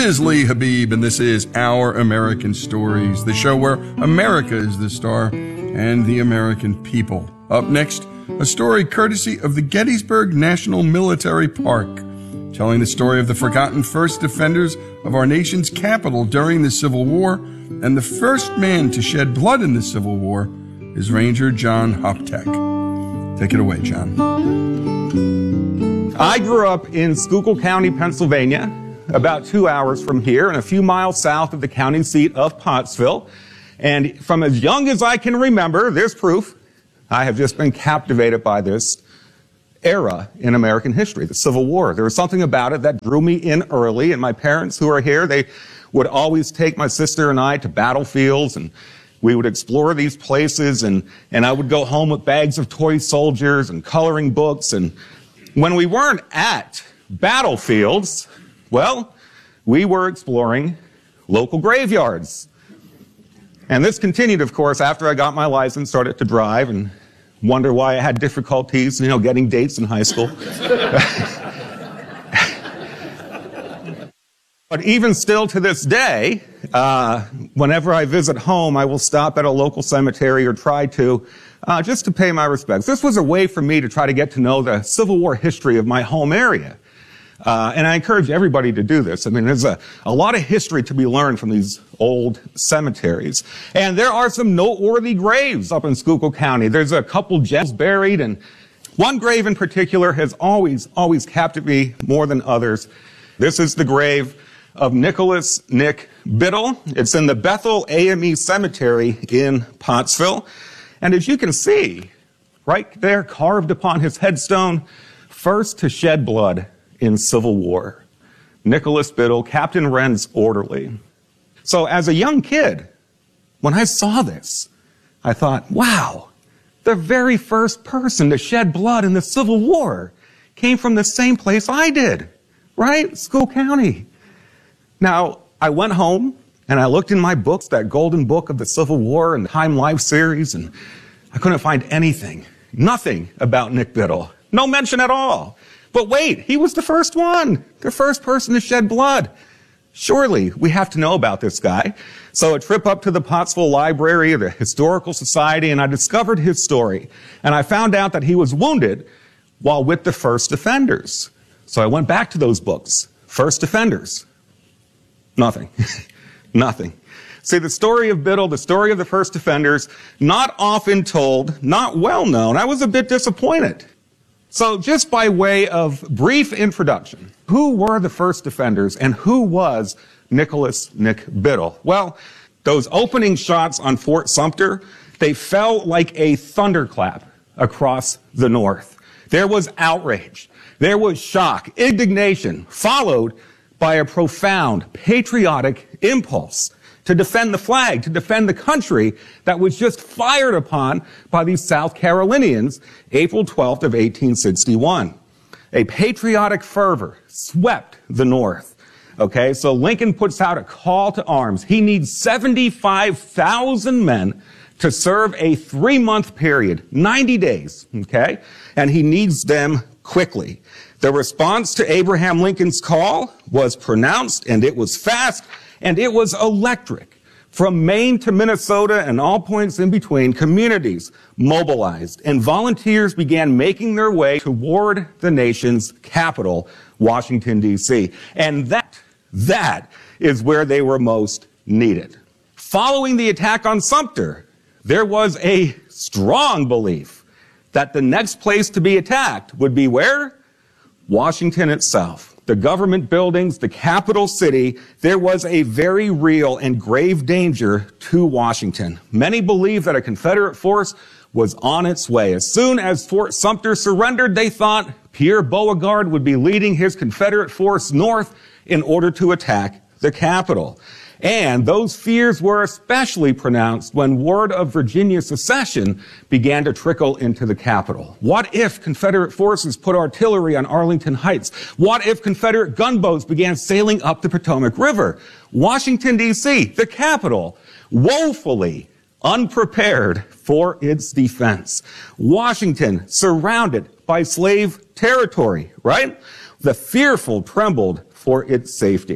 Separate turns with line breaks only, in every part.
is Lee Habib, and this is Our American Stories, the show where America is the star and the American people. Up next, a story courtesy of the Gettysburg National Military Park, telling the story of the forgotten first defenders of our nation's capital during the Civil War, and the first man to shed blood in the Civil War is Ranger John Hoptek. Take it away, John.
I grew up in Schuylkill County, Pennsylvania, about 2 hours from here and a few miles south of the county seat of Pottsville. And from as young as I can remember, there's proof, I have just been captivated by this era in American history, the Civil War. There was something about it that drew me in early, and my parents who are here, they would always take my sister and I to battlefields, and we would explore these places, and I would go home with bags of toy soldiers and coloring books. And when we weren't at battlefields, well, we were exploring local graveyards. And this continued, of course, after I got my license, started to drive, and wonder why I had difficulties, getting dates in high school. But even still to this day, whenever I visit home, I will stop at a local cemetery or try to, just to pay my respects. This was a way for me to try to get to know the Civil War history of my home area. And I encourage everybody to do this. I mean, there's a lot of history to be learned from these old cemeteries. And there are some noteworthy graves up in Schuylkill County. There's a couple gems buried, and one grave in particular has always captured me more than others. This is the grave of Nicholas Nick Biddle. It's in the Bethel AME Cemetery in Pottsville. And as you can see, right there carved upon his headstone, first to shed blood in Civil War, Nicholas Biddle, Captain Wren's orderly. So as a young kid, when I saw this, I thought, wow, the very first person to shed blood in the Civil War came from the same place I did, right? Schuylkill County. Now, I went home and I looked in my books, that golden book of the Civil War and Time Life series, and I couldn't find anything, nothing about Nick Biddle. No mention at all. But wait, he was the first one, the first person to shed blood. Surely we have to know about this guy. So a trip up to the Pottsville Library of the Historical Society, and I discovered his story. And I found out that he was wounded while with the First Defenders. So I went back to those books. First Defenders. Nothing. Nothing. See, the story of Biddle, the story of the First Defenders, not often told, not well known. I was a bit disappointed. So just by way of brief introduction, who were the First Defenders and who was Nicholas Nick Biddle? Well, those opening shots on Fort Sumter, they fell like a thunderclap across the North. There was outrage. There was shock, indignation, followed by a profound patriotic impulse to defend the flag, to defend the country that was just fired upon by these South Carolinians April 12th of 1861. A patriotic fervor swept the North. Okay, so Lincoln puts out a call to arms. He needs 75,000 men to serve a 3-month period, 90 days, okay? And he needs them quickly. The response to Abraham Lincoln's call was pronounced, and it was fast, and it was electric. From Maine to Minnesota and all points in between, communities mobilized, and volunteers began making their way toward the nation's capital, Washington, D.C. And that is where they were most needed. Following the attack on Sumter, there was a strong belief that the next place to be attacked would be where? Washington itself. The government buildings, the capital city, there was a very real and grave danger to Washington. Many believe that a Confederate force was on its way. As soon as Fort Sumter surrendered, they thought Pierre Beauregard would be leading his Confederate force north in order to attack the capital. And those fears were especially pronounced when word of Virginia's secession began to trickle into the capital. What if Confederate forces put artillery on Arlington Heights? What if Confederate gunboats began sailing up the Potomac River? Washington, D.C., the capital, woefully unprepared for its defense. Washington surrounded by slave territory, right? The fearful trembled for its safety.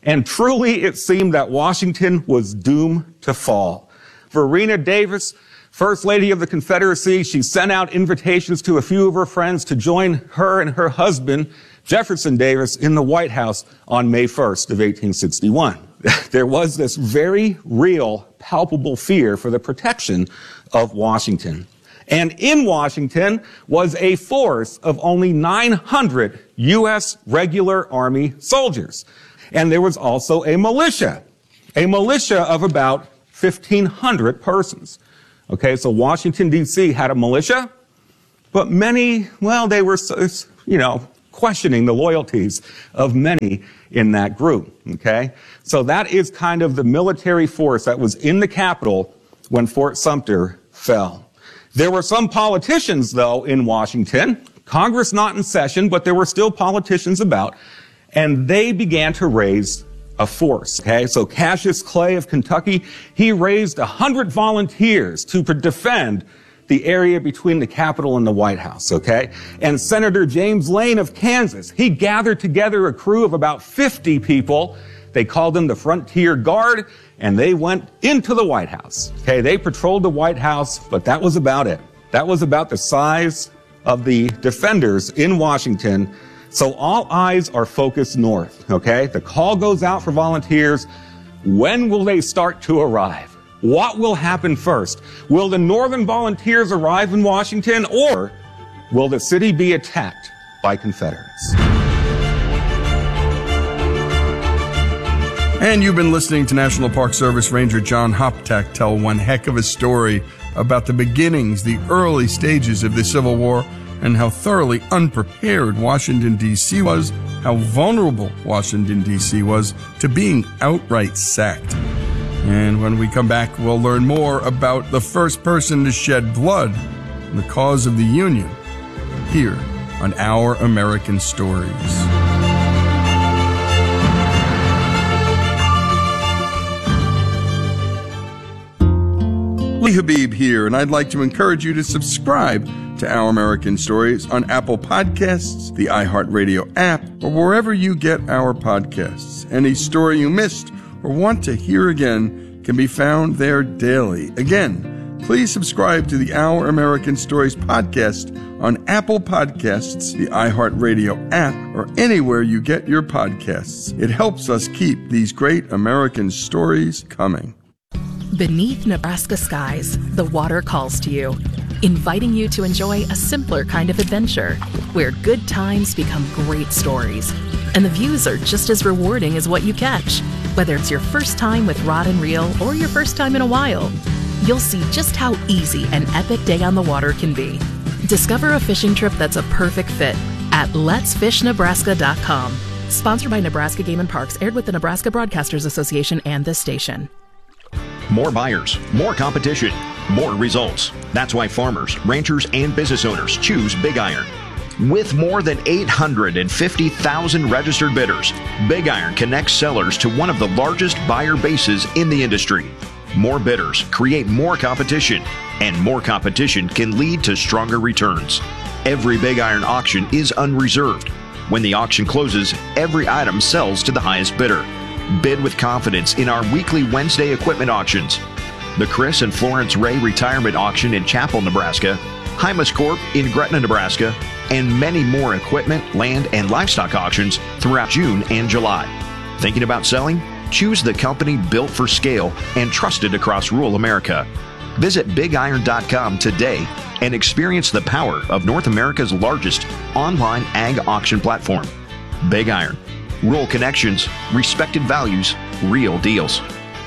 And truly, it seemed that Washington was doomed to fall. Varina Davis, First Lady of the Confederacy, she sent out invitations to a few of her friends to join her and her husband, Jefferson Davis, in the White House on May 1st of 1861. There was this very real, palpable fear for the protection of Washington. And in Washington was a force of only 900 U.S. regular Army soldiers. And there was also a militia of about 1,500 persons. Okay, so Washington, D.C. had a militia, but many, well, they were, questioning the loyalties of many in that group. Okay, so that is kind of the military force that was in the Capitol when Fort Sumter fell. There were some politicians, though, in Washington, Congress not in session, but there were still politicians about, and they began to raise a force. Okay, so Cassius Clay of Kentucky, he raised 100 volunteers to defend the area between the Capitol and the White House. Okay, and Senator James Lane of Kansas, he gathered together a crew of about 50 people. They called them the Frontier Guard, and they went into the White House. Okay, they patrolled the White House, but that was about it. That was about the size of the defenders in Washington. So all eyes are focused north, okay? The call goes out for volunteers. When will they start to arrive? What will happen first? Will the Northern volunteers arrive in Washington, or will the city be attacked by Confederates?
And you've been listening to National Park Service Ranger John Hoptak tell one heck of a story about the beginnings, the early stages of the Civil War, and how thoroughly unprepared Washington, D.C. was, how vulnerable Washington, D.C. was to being outright sacked. And when we come back, we'll learn more about the first person to shed blood in the cause of the Union here on Our American Stories. Lee Habib here, and I'd like to encourage you to subscribe to Our American Stories on Apple Podcasts, the iHeartRadio app, or wherever you get our podcasts. Any story you missed or want to hear again can be found there daily. Again, please subscribe to the Our American Stories podcast on Apple Podcasts, the iHeartRadio app, or anywhere you get your podcasts. It helps us keep these great American stories coming.
Beneath Nebraska skies, the water calls to you, inviting you to enjoy a simpler kind of adventure where good times become great stories. And the views are just as rewarding as what you catch. Whether it's your first time with rod and reel or your first time in a while, you'll see just how easy an epic day on the water can be. Discover a fishing trip that's a perfect fit at letsfishnebraska.com. Sponsored by Nebraska Game and Parks, aired with the Nebraska Broadcasters Association and this station.
More buyers, more competition, more results. That's why farmers, ranchers, and business owners choose Big Iron. With more than 850,000 registered bidders, Big Iron connects sellers to one of the largest buyer bases in the industry. More bidders create more competition, and more competition can lead to stronger returns. Every Big Iron auction is unreserved. When the auction closes, every item sells to the highest bidder. Bid with confidence in our weekly Wednesday equipment auctions. The Chris and Florence Ray Retirement Auction in Chapel, Nebraska, Hymas Corp in Gretna, Nebraska, and many more equipment, land, and livestock auctions throughout June and July. Thinking about selling? Choose the company built for scale and trusted across rural America. Visit BigIron.com today and experience the power of North America's largest online ag auction platform. Big Iron. Rural connections, respected values, real deals.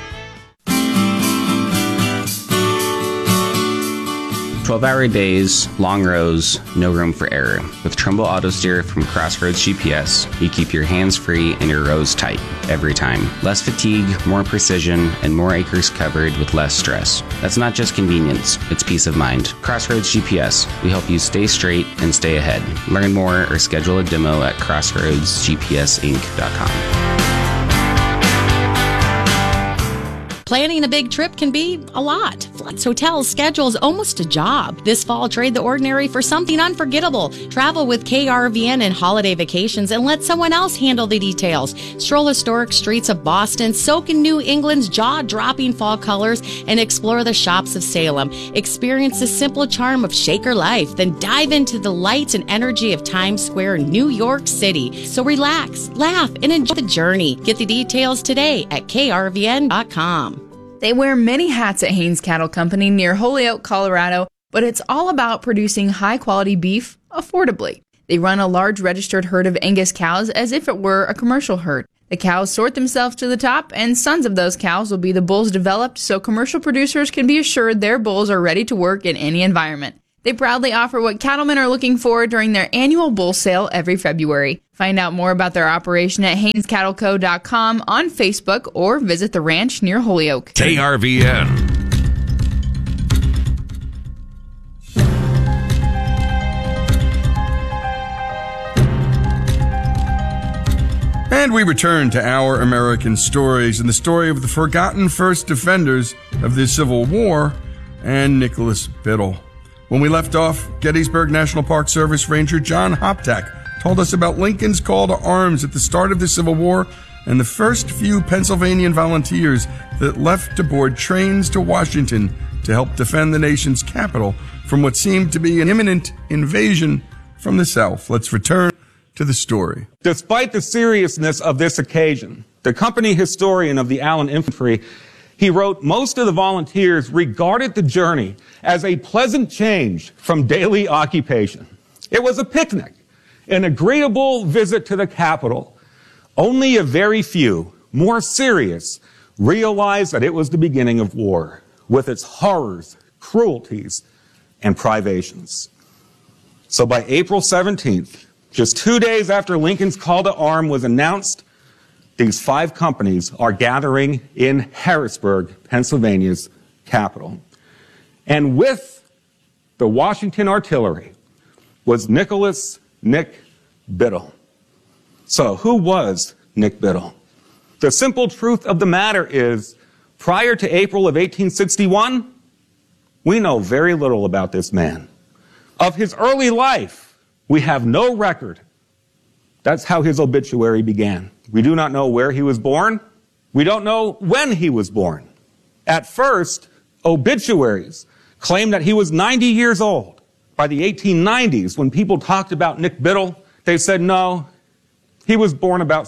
12-hour days, long rows, no room for error. With Trumbull Auto Steer from Crossroads GPS, you keep your hands free and your rows tight every time. Less fatigue, more precision, and more acres covered with less stress. That's not just convenience, it's peace of mind. Crossroads GPS, we help you stay straight and stay ahead. Learn more or schedule a demo at crossroadsgpsinc.com.
Planning a big trip can be a lot. Flights, hotels, schedules, almost a job. This fall, trade the ordinary for something unforgettable. Travel with KRVN and holiday vacations and let someone else handle the details. Stroll historic streets of Boston, soak in New England's jaw-dropping fall colors, and explore the shops of Salem. Experience the simple charm of Shaker life, then dive into the lights and energy of Times Square, New York City. So relax, laugh, and enjoy the journey. Get the details today at krvn.com.
They wear many hats at Haines Cattle Company near Holyoke, Colorado, but it's all about producing high-quality beef affordably. They run a large registered herd of Angus cows as if it were a commercial herd. The cows sort themselves to the top, and sons of those cows will be the bulls developed so commercial producers can be assured their bulls are ready to work in any environment. They proudly offer what cattlemen are looking for during their annual bull sale every February. Find out more about their operation at HainesCattleCo.com on Facebook or visit the ranch near Holyoke.
KRVN.
And we return to Our American Stories and the story of the forgotten first defenders of the Civil War and Nicholas Biddle. When we left off, Gettysburg National Park Service Ranger John Hoptack told us about Lincoln's call to arms at the start of the Civil War and the first few Pennsylvanian volunteers that left to board trains to Washington to help defend the nation's capital from what seemed to be an imminent invasion from the South. Let's return to the story.
Despite the seriousness of this occasion, the company historian of the Allen Infantry, he wrote, most of the volunteers regarded the journey as a pleasant change from daily occupation. It was a picnic, an agreeable visit to the capital. Only a very few, more serious, realized that it was the beginning of war, with its horrors, cruelties, and privations. So by April 17th, just 2 days after Lincoln's call to arms was announced, these 5 companies are gathering in Harrisburg, Pennsylvania's capital. And with the Washington artillery was Nicholas "Nick" Biddle. So who was Nick Biddle? The simple truth of the matter is, prior to April of 1861, we know very little about this man. Of his early life, we have no record. That's how his obituary began. We do not know where he was born. We don't know when he was born. At first, obituaries claimed that he was 90 years old. By the 1890s, when people talked about Nick Biddle, they said, no, he was born about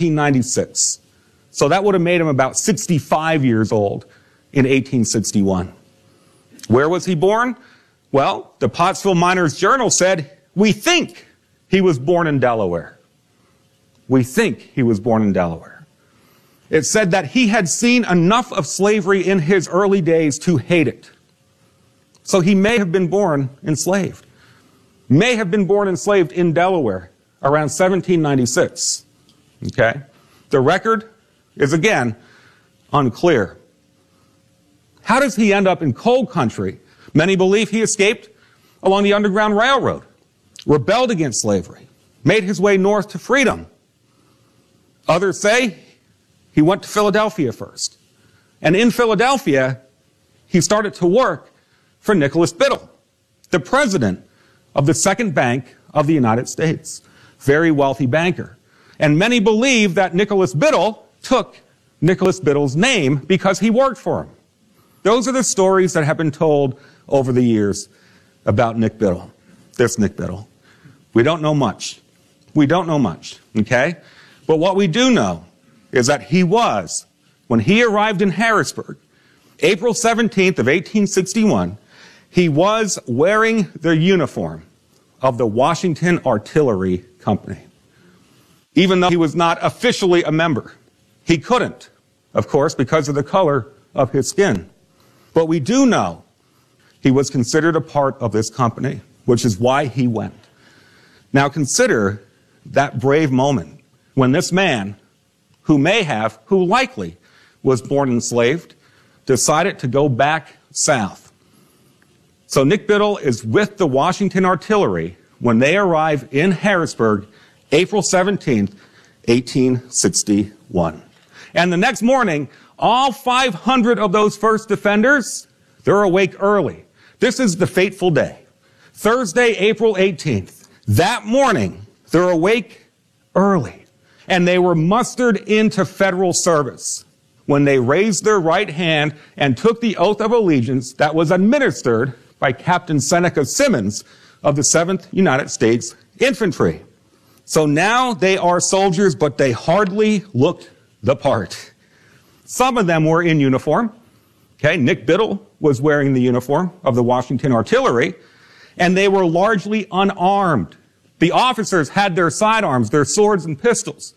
1796. So that would have made him about 65 years old in 1861. Where was he born? Well, the Pottsville Miners Journal said, we think he was born in Delaware. We think he was born in Delaware. It said that he had seen enough of slavery in his early days to hate it. So he may have been born enslaved. May have been born enslaved in Delaware around 1796. Okay? The record is, again, unclear. How does he end up in coal country? Many believe he escaped along the Underground Railroad, rebelled against slavery, made his way north to freedom. Others say he went to Philadelphia first. And in Philadelphia, he started to work for Nicholas Biddle, the president of the Second Bank of the United States. Very wealthy banker. And many believe that Nicholas Biddle took Nicholas Biddle's name because he worked for him. Those are the stories that have been told over the years about Nick Biddle, this Nick Biddle. We don't know much. We don't know much, okay? But what we do know is that he was, when he arrived in Harrisburg, April 17th of 1861, he was wearing the uniform of the Washington Artillery Company. Even though he was not officially a member, he couldn't, of course, because of the color of his skin. But we do know he was considered a part of this company, which is why he went. Now consider that brave moment when this man, who likely was born enslaved, decided to go back south. So Nick Biddle is with the Washington Artillery when they arrive in Harrisburg, April 17th, 1861. And the next morning, all 500 of those first defenders, they're awake early. This is the fateful day. Thursday, April 18th. That morning, they're awake early. And they were mustered into federal service when they raised their right hand and took the oath of allegiance that was administered by Captain Seneca Simmons of the 7th United States Infantry. So now they are soldiers, but they hardly looked the part. Some of them were in uniform. Okay, Nick Biddle was wearing the uniform of the Washington Artillery, and they were largely unarmed. The officers had their sidearms, their swords and pistols.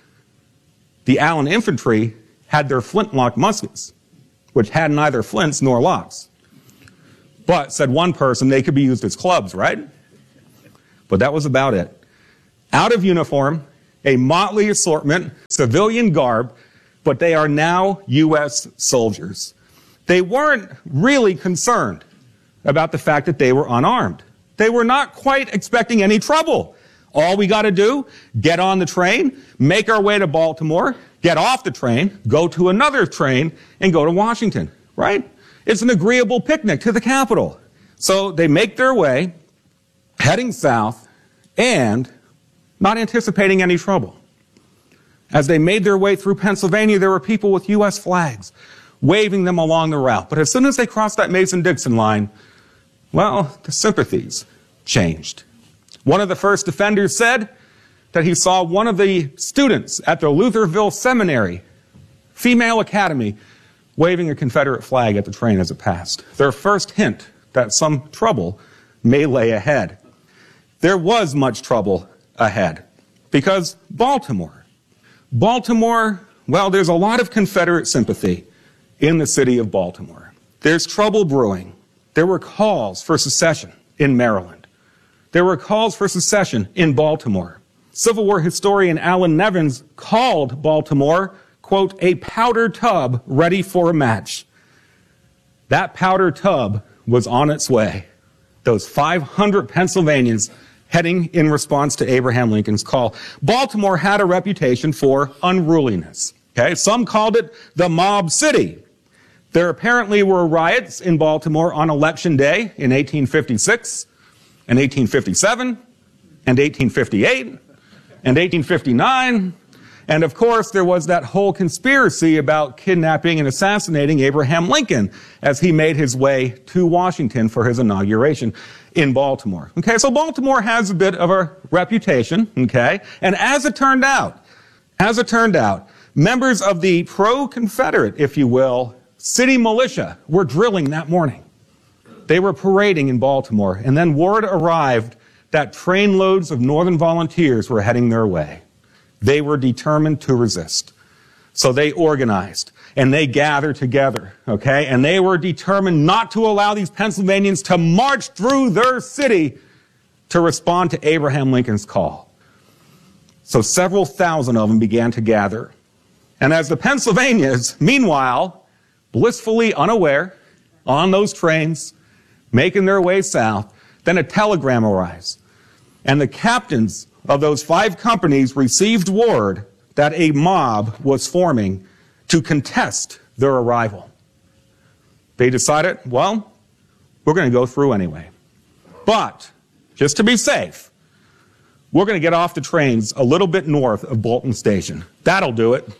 The Allen Infantry had their flintlock muskets, which had neither flints nor locks. But, said one person, they could be used as clubs, right? But that was about it. Out of uniform, a motley assortment, civilian garb, but they are now U.S. soldiers. They weren't really concerned about the fact that they were unarmed. They were not quite expecting any trouble. All we got to do, get on the train, make our way to Baltimore, get off the train, go to another train, and go to Washington, right? It's an agreeable picnic to the capital. So they make their way, heading south, and not anticipating any trouble. As they made their way through Pennsylvania, there were people with U.S. flags waving them along the route. But as soon as they crossed that Mason-Dixon line, well, the sympathies changed. One of the first defenders said that he saw one of the students at the Lutherville Seminary, female academy, waving a Confederate flag at the train as it passed. Their first hint that some trouble may lay ahead. There was much trouble ahead because Baltimore, well, there's a lot of Confederate sympathy in the city of Baltimore. There's trouble brewing. There were calls for secession in Maryland. There were calls for secession in Baltimore. Civil War historian Alan Nevins called Baltimore, quote, a powder tub ready for a match. That powder tub was on its way. Those 500 Pennsylvanians heading in response to Abraham Lincoln's call. Baltimore had a reputation for unruliness. Okay, some called it the mob city. There apparently were riots in Baltimore on Election Day in 1856, and 1857, and 1858, and 1859. And of course, there was that whole conspiracy about kidnapping and assassinating Abraham Lincoln as he made his way to Washington for his inauguration in Baltimore. Okay, so Baltimore has a bit of a reputation, okay? And as it turned out, members of the pro-Confederate, if you will, city militia were drilling that morning. They were parading in Baltimore, and then word arrived that trainloads of Northern volunteers were heading their way. They were determined to resist. So they organized and they gathered together, okay? And they were determined not to allow these Pennsylvanians to march through their city to respond to Abraham Lincoln's call. So several thousand of them began to gather. And as the Pennsylvanians, meanwhile, blissfully unaware, on those trains, making their way south, then a telegram arrives. And the captains of those 5 companies received word that a mob was forming to contest their arrival. They decided, well, we're going to go through anyway. But, just to be safe, we're going to get off the trains a little bit north of Bolton Station. That'll do it.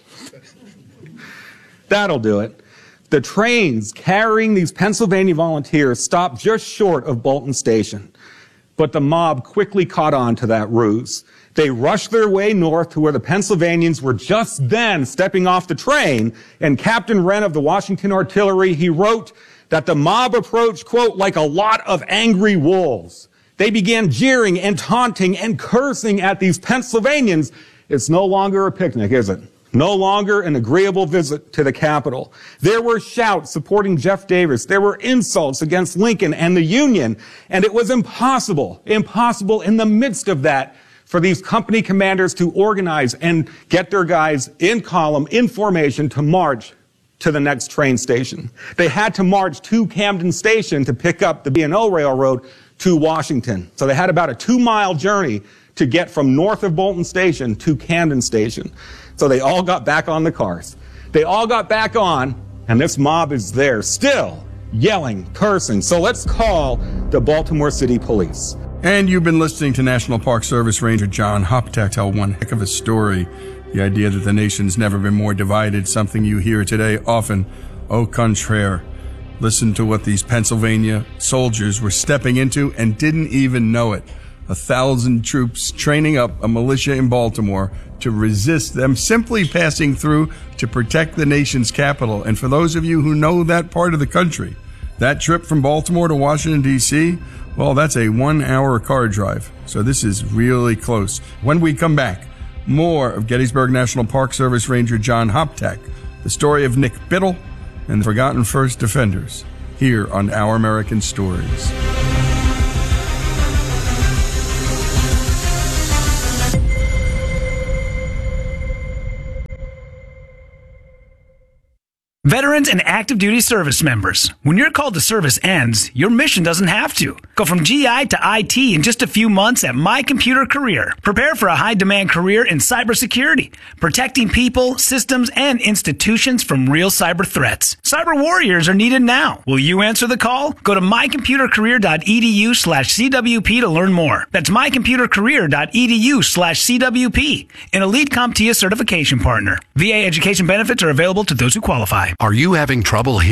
That'll do it. The trains carrying these Pennsylvania volunteers stopped just short of Bolton Station. But the mob quickly caught on to that ruse. They rushed their way north to where the Pennsylvanians were just then stepping off the train, and Captain Wren of the Washington Artillery, he wrote that the mob approached, quote, like a lot of angry wolves. They began jeering and taunting and cursing at these Pennsylvanians. It's no longer a picnic, is it? No longer an agreeable visit to the Capitol. There were shouts supporting Jeff Davis. There were insults against Lincoln and the Union. And it was impossible in the midst of that for these company commanders to organize and get their guys in column, in formation, to march to the next train station. They had to march to Camden Station to pick up the B&O Railroad to Washington. So they had about a 2-mile journey to get from north of Bolton Station to Camden Station. So they all got back on the cars. They all got back on, and this mob is there still yelling, cursing. So let's call the Baltimore City Police.
And you've been listening to National Park Service Ranger John Hoptak tell one heck of a story. The idea that the nation's never been more divided, something you hear today often. Au contraire. Listen to what these Pennsylvania soldiers were stepping into and didn't even know it. 1,000 troops training up a militia in Baltimore to resist them simply passing through to protect the nation's capital. And for those of you who know that part of the country, that trip from Baltimore to Washington, D.C., well, that's a 1-hour car drive. So this is really close. When we come back, more of Gettysburg National Park Service Ranger John Hoptak, the story of Nick Biddle and the Forgotten First Defenders, here on Our American Stories.
Veterans and active duty service members, when your call to service ends, your mission doesn't have to. Go from GI to IT in just a few months at My Computer Career. Prepare for a high-demand career in cybersecurity, protecting people, systems, and institutions from real cyber threats. Cyber warriors are needed now. Will you answer the call? Go to mycomputercareer.edu/CWP to learn more. That's mycomputercareer.edu/CWP, an elite CompTIA certification partner. VA education benefits are available to those who qualify.
Are you having trouble